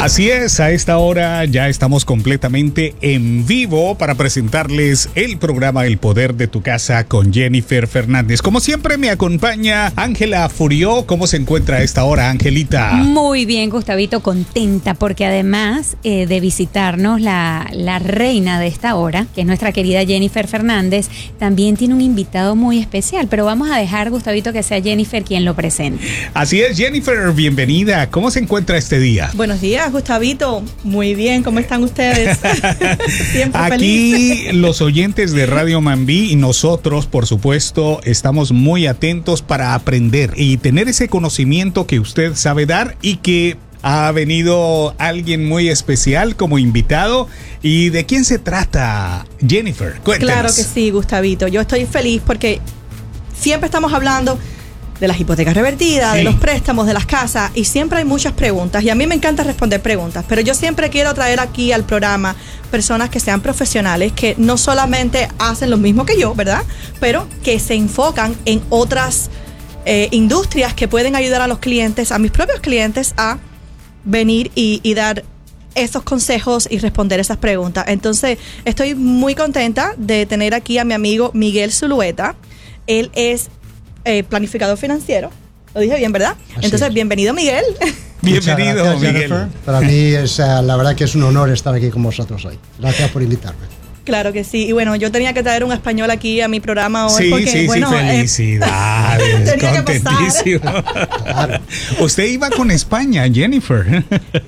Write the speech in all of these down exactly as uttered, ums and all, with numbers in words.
Así es, a esta hora ya estamos completamente en vivo para presentarles el programa El Poder de tu Casa con Jennifer Fernández. Como siempre me acompaña Ángela Furió. ¿Cómo se encuentra a esta hora, Angelita? Muy bien, Gustavito, contenta porque además eh, de visitarnos la, la reina de esta hora, que es nuestra querida Jennifer Fernández, también tiene un invitado muy especial, pero vamos a dejar, Gustavito, que sea Jennifer quien lo presente. Así es, Jennifer, bienvenida. ¿Cómo se encuentra este día? Buenos días, Gustavito. Muy bien, ¿cómo están ustedes? Siempre Aquí feliz. Los oyentes de Radio Mambí y nosotros, por supuesto, estamos muy atentos para aprender y tener ese conocimiento que usted sabe dar y que ha venido alguien muy especial como invitado. ¿Y de quién se trata, Jennifer? Cuéntenos. Claro que sí, Gustavito. Yo estoy feliz porque siempre estamos hablando de las hipotecas revertidas, sí, de los préstamos, de las casas, y siempre hay muchas preguntas, y a mí me encanta responder preguntas, pero yo siempre quiero traer aquí al programa personas que sean profesionales, que no solamente hacen lo mismo que yo, ¿verdad?, pero que se enfocan en otras eh, industrias que pueden ayudar a los clientes, a mis propios clientes, a venir y, y dar esos consejos y responder esas preguntas. Entonces, estoy muy contenta de tener aquí a mi amigo Miguel Zulueta. Él es Eh, planificador financiero. Lo dije bien, ¿verdad? Así Entonces, es. bienvenido, Miguel. Bienvenido, gracias, Miguel. Jennifer. Para mí es, uh, la verdad que es un honor estar aquí con vosotros hoy. Gracias por invitarme. Claro que sí. Y bueno, yo tenía que traer un español aquí a mi programa hoy. Sí, porque, sí, bueno, sí, eh, felicidades, tenía que contentísimo. Claro. Usted iba con España, Jennifer.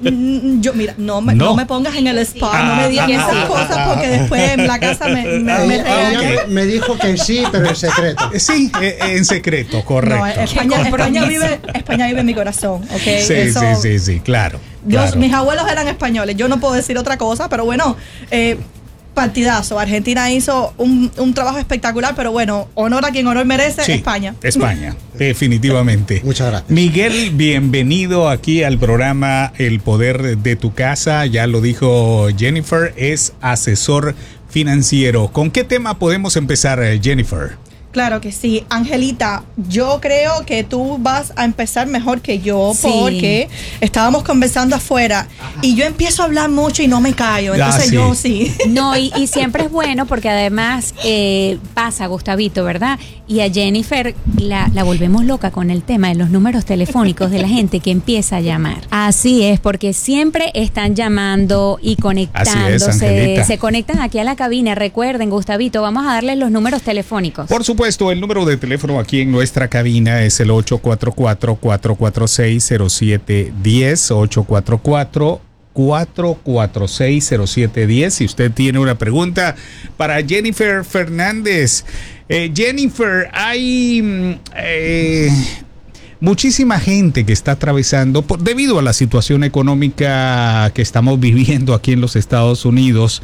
mm, yo, mira, no me, No. no me pongas en el spot, Ah, no me digas ah, esas ah, cosas ah, porque ah, después en la casa me, me, me Ella- regañan. ella me dijo que sí, pero en secreto. Sí, eh, en secreto, correcto. No, España, España, vive, España vive en mi corazón, ¿ok? Sí, Eso- sí, sí, sí, claro. Yo- claro. Mis abuelos eran españoles, yo no puedo decir otra cosa, pero bueno, eh, partidazo. Argentina hizo un, un trabajo espectacular, pero bueno, honor a quien honor merece, Sí, España. España, definitivamente. Muchas gracias. Miguel, bienvenido aquí al programa El Poder de tu Casa. Ya lo dijo Jennifer, es asesor financiero. ¿Con qué tema podemos empezar, Jennifer? Claro que sí. Angelita, yo creo que tú vas a empezar mejor que yo, Sí. porque estábamos conversando afuera y yo empiezo a hablar mucho y no me callo. Entonces Ah, sí. yo sí. No, y, y siempre es bueno porque además eh, pasa, Gustavito, ¿verdad? Y a Jennifer la, la volvemos loca con el tema de los números telefónicos de la gente que empieza a llamar. Así es, porque siempre están llamando y conectándose. Angelita. Se conectan aquí a la cabina. Recuerden, Gustavito, vamos a darles los números telefónicos. Por supuesto, el número de teléfono aquí en nuestra cabina es el ocho cuatro cuatro, cuatro cuatro seis, cero siete uno cero, ocho cuatro cuatro, cuatro cuatro seis, cero siete uno cero. Si usted tiene una pregunta para Jennifer Fernández. Eh, Jennifer, hay mm, eh, muchísima gente que está atravesando, por, debido a la situación económica que estamos viviendo aquí en los Estados Unidos,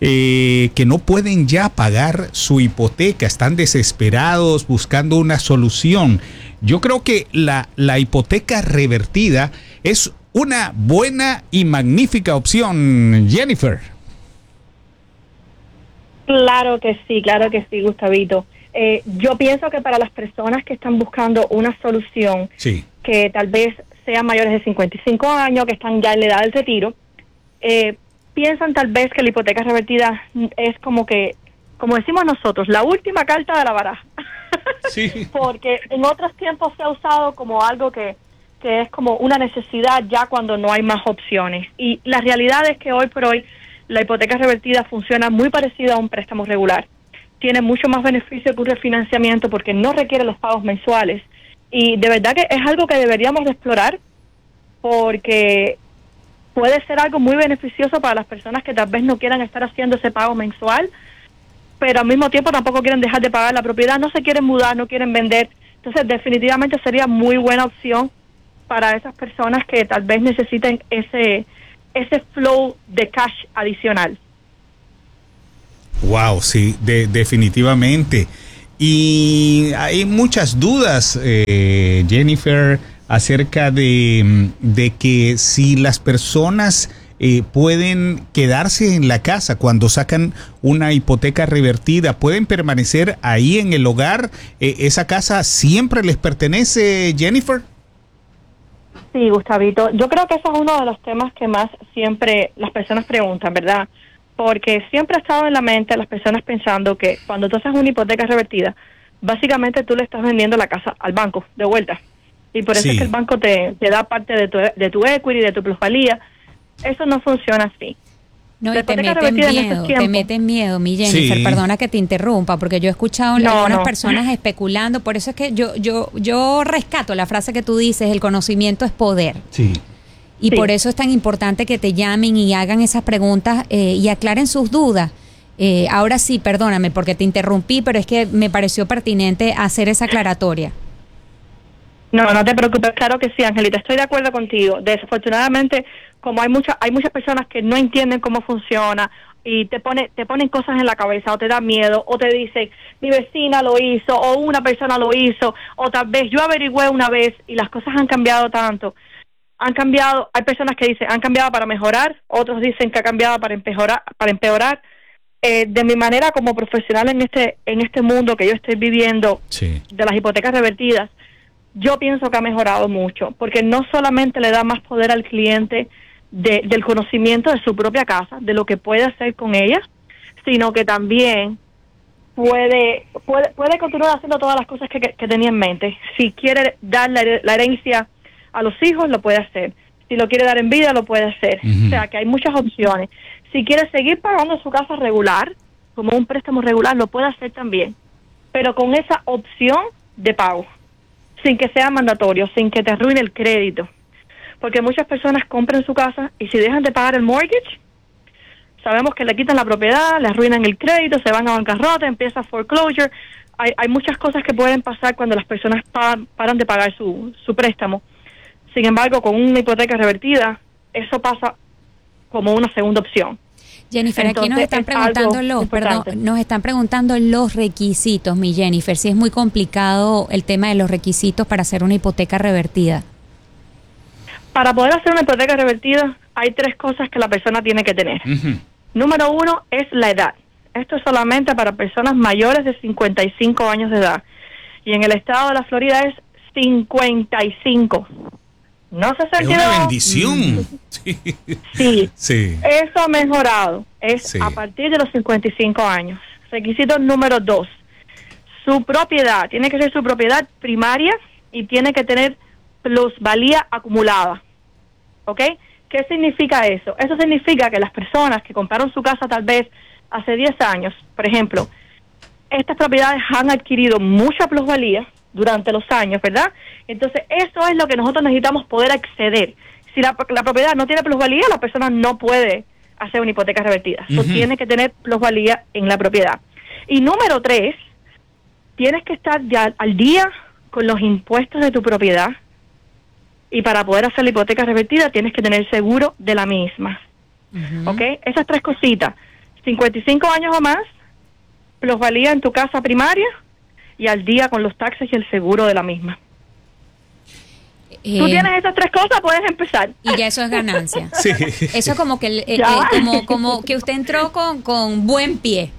eh, que no pueden ya pagar su hipoteca, están desesperados buscando una solución. Yo creo que la, la hipoteca revertida es una buena y magnífica opción, Jennifer. Claro que sí, claro que sí, Gustavito. Eh, yo pienso que para las personas que están buscando una solución, Sí. que tal vez sean mayores de cincuenta y cinco años, que están ya en la edad del retiro, eh, piensan tal vez que la hipoteca revertida es como que, como decimos nosotros, la última carta de la baraja. Sí. Porque en otros tiempos se ha usado como algo que, que es como una necesidad ya cuando no hay más opciones. Y la realidad es que hoy por hoy la hipoteca revertida funciona muy parecida a un préstamo regular. Tiene mucho más beneficio que un refinanciamiento porque no requiere los pagos mensuales. Y de verdad que es algo que deberíamos de explorar porque puede ser algo muy beneficioso para las personas que tal vez no quieran estar haciendo ese pago mensual, pero al mismo tiempo tampoco quieren dejar de pagar la propiedad, no se quieren mudar, no quieren vender. Entonces definitivamente sería muy buena opción para esas personas que tal vez necesiten ese, ese flow de cash adicional. Wow, sí, de, definitivamente. Y hay muchas dudas, eh, Jennifer, acerca de, de que si las personas eh, pueden quedarse en la casa cuando sacan una hipoteca revertida, pueden permanecer ahí en el hogar. Eh, ¿Esa casa siempre les pertenece, Jennifer? Sí, Gustavito, yo creo que eso es uno de los temas que más siempre las personas preguntan, ¿verdad? Porque siempre ha estado en la mente de las personas pensando que cuando tú haces una hipoteca revertida, básicamente tú le estás vendiendo la casa al banco de vuelta. Y por eso Sí. es que el banco te, te da parte de tu, de tu equity, de tu plusvalía. Eso no funciona así. No, La y te hipoteca meten revertida en miedo, estos te tiempos. meten miedo, mi Jennifer, Sí. perdona que te interrumpa, porque yo he escuchado No, algunas no. personas especulando, por eso es que yo, yo, yo rescato la frase que tú dices, el conocimiento es poder. Sí. Y Sí. por eso es tan importante que te llamen y hagan esas preguntas eh, y aclaren sus dudas. Eh, ahora sí, perdóname porque te interrumpí, pero es que me pareció pertinente hacer esa aclaratoria. No, no te preocupes, claro que sí, Angelita, estoy de acuerdo contigo. Desafortunadamente, como hay muchas hay muchas personas que no entienden cómo funciona y te pone te ponen cosas en la cabeza o te da miedo o te dicen, mi vecina lo hizo o una persona lo hizo o tal vez yo averigüé una vez y las cosas han cambiado tanto. Han cambiado, hay personas que dicen, han cambiado para mejorar, otros dicen que ha cambiado para empeorar, para empeorar. Eh, de mi manera como profesional en este en este mundo que yo estoy viviendo Sí. de las hipotecas revertidas, yo pienso que ha mejorado mucho, porque no solamente le da más poder al cliente de, del conocimiento de su propia casa, de lo que puede hacer con ella, sino que también puede puede, puede continuar haciendo todas las cosas que, que, que tenía en mente. Si quiere dar la, la herencia a los hijos, lo puede hacer. Si lo quiere dar en vida, lo puede hacer. Ujú. O sea, que hay muchas opciones. Si quiere seguir pagando su casa regular, como un préstamo regular, lo puede hacer también, pero con esa opción de pago, sin que sea mandatorio, sin que te arruine el crédito. Porque muchas personas compran su casa y si dejan de pagar el mortgage, sabemos que le quitan la propiedad, le arruinan el crédito, se van a bancarrota, empieza foreclosure. Hay, hay muchas cosas que pueden pasar cuando las personas pa- paran de pagar su, su préstamo. Sin embargo, con una hipoteca revertida, eso pasa como una segunda opción. Jennifer, aquí nos Entonces, están es preguntando algo los, perdón, importante. nos están preguntando los requisitos, mi Jennifer, si es muy complicado el tema de los requisitos para hacer una hipoteca revertida. Para poder hacer una hipoteca revertida, hay tres cosas que la persona tiene que tener. Ujú. Número uno es la edad. Esto es solamente para personas mayores de cincuenta y cinco años de edad. Y en el estado de la Florida es cincuenta y cinco. No sesenta y dos. Es una bendición. Sí. Sí. Sí. Eso ha mejorado. Es Sí. a partir de los cincuenta y cinco años. Requisito número dos. Su propiedad. Tiene que ser su propiedad primaria y tiene que tener plusvalía acumulada. ¿Ok? ¿Qué significa eso? Eso significa que las personas que compraron su casa tal vez hace diez años, por ejemplo, estas propiedades han adquirido mucha plusvalía durante los años, ¿verdad? Entonces, eso es lo que nosotros necesitamos poder acceder. Si la, la propiedad no tiene plusvalía, la persona no puede hacer una hipoteca revertida. Eso Ujú. tiene que tener plusvalía en la propiedad. Y número tres, tienes que estar ya al día con los impuestos de tu propiedad. Y para poder hacer la hipoteca revertida, tienes que tener seguro de la misma. Ujú. ¿Ok? Esas tres cositas. cincuenta y cinco años o más, plusvalía en tu casa primaria y al día con los taxes y el seguro de la misma. Eh, Tú tienes esas tres cosas, puedes empezar. y ya eso es ganancia. Sí. Eso es como que el- eh, Ya. eh, como como que usted entró con, con buen pie.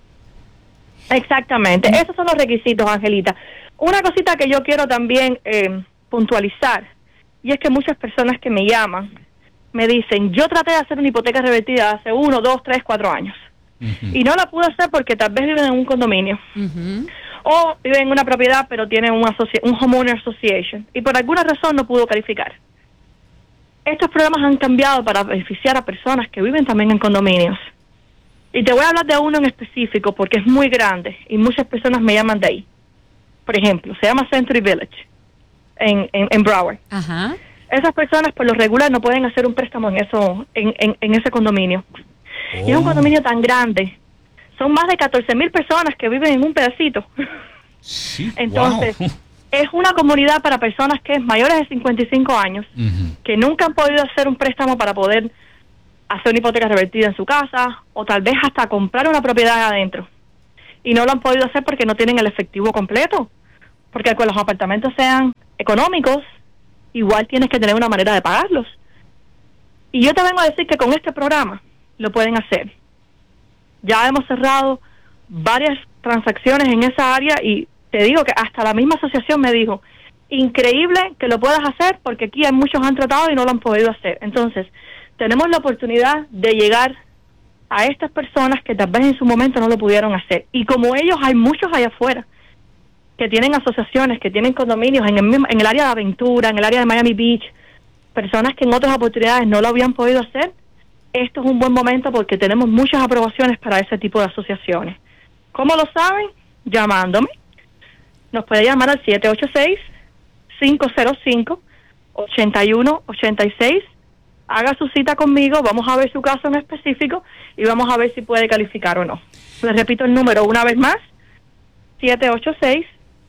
Exactamente. Esos son los requisitos, Angelita. Una cosita que yo quiero también eh, puntualizar, y es que muchas personas que me llaman me dicen, yo traté de hacer una hipoteca revertida hace uno, dos, tres, cuatro años. Ujú. Y no la pude hacer porque tal vez viven en un condominio. Ujú. O viven en una propiedad pero tienen un, asoci- un homeowner association y por alguna razón no pudo calificar. Estos programas han cambiado para beneficiar a personas que viven también en condominios. Y te voy a hablar de uno en específico porque es muy grande y muchas personas me llaman de ahí. Por ejemplo, se llama Century Village en, en, en Broward. Ajá. Esas personas por lo regular no pueden hacer un préstamo en eso en, en, en ese condominio. Y es un Oh. condominio tan grande. Son más de catorce mil personas que viven en un pedacito. Sí. Entonces, Wow. es una comunidad para personas que es mayores de cincuenta y cinco años, Ujú. que nunca han podido hacer un préstamo para poder hacer una hipoteca revertida en su casa, o tal vez hasta comprar una propiedad adentro. Y no lo han podido hacer porque no tienen el efectivo completo. Porque aunque los apartamentos sean económicos, igual tienes que tener una manera de pagarlos. Y yo te vengo a decir que con este programa lo pueden hacer. Ya hemos cerrado varias transacciones en esa área y te digo que hasta la misma asociación me dijo, increíble que lo puedas hacer, porque aquí hay muchos han tratado y no lo han podido hacer. Entonces, tenemos la oportunidad de llegar a estas personas que tal vez en su momento no lo pudieron hacer. Y como ellos, hay muchos allá afuera que tienen asociaciones, que tienen condominios en el mismo, en el área de Aventura, en el área de Miami Beach, personas que en otras oportunidades no lo habían podido hacer. Esto es un buen momento porque tenemos muchas aprobaciones para ese tipo de asociaciones. ¿Cómo lo saben? Llamándome. Nos puede llamar al siete ocho seis, cinco cero cinco, ocho uno ocho seis. Haga su cita conmigo, vamos a ver su caso en específico y vamos a ver si puede calificar o no. Les repito el número una vez más, siete ocho seis,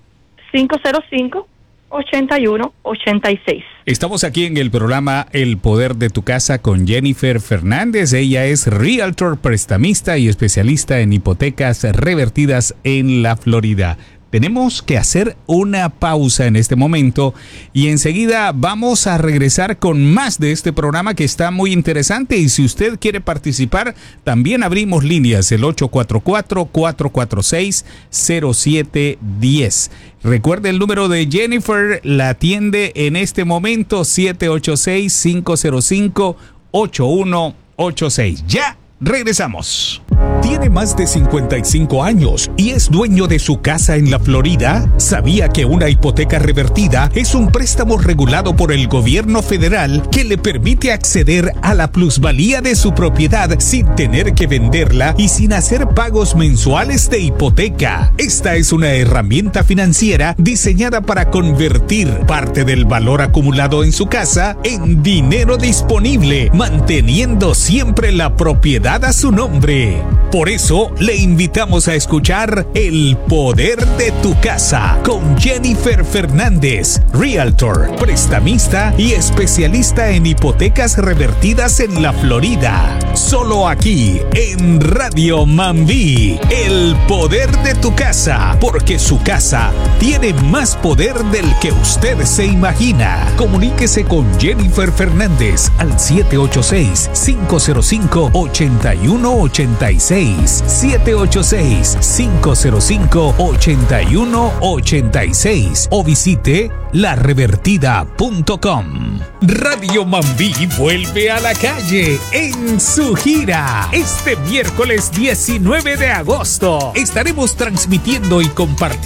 cinco cero cinco, ocho uno ocho seis. Estamos aquí en el programa El Poder de tu Casa con Jennifer Fernández. Ella es realtor, prestamista y especialista en hipotecas revertidas en la Florida. Tenemos que hacer una pausa en este momento y enseguida vamos a regresar con más de este programa que está muy interesante, y si usted quiere participar también abrimos líneas, el ocho cuatro cuatro, cuatro cuatro seis, cero siete uno cero. Recuerde el número de Jennifer, la atiende en este momento, siete ocho seis, cinco cero cinco, ocho uno ocho seis. Ya regresamos. ¿Tiene más de cincuenta y cinco años y es dueño de su casa en la Florida? ¿Sabía que una hipoteca revertida es un préstamo regulado por el gobierno federal que le permite acceder a la plusvalía de su propiedad sin tener que venderla y sin hacer pagos mensuales de hipoteca? Esta es una herramienta financiera diseñada para convertir parte del valor acumulado en su casa en dinero disponible, manteniendo siempre la propiedad a su nombre. Por eso le invitamos a escuchar El Poder de tu Casa con Jennifer Fernández, realtor, prestamista y especialista en hipotecas revertidas en la Florida. Solo aquí en Radio Mambí, El Poder de tu Casa, porque su casa tiene más poder del que usted se imagina. Comuníquese con Jennifer Fernández al siete ocho seis, cinco cero cinco, ocho uno ocho seis. siete ocho seis, cinco cero cinco, ocho uno ocho seis o visite la revertida punto com. Radio Mambí vuelve a la calle en su gira. Este miércoles diecinueve de agosto estaremos transmitiendo y compartiendo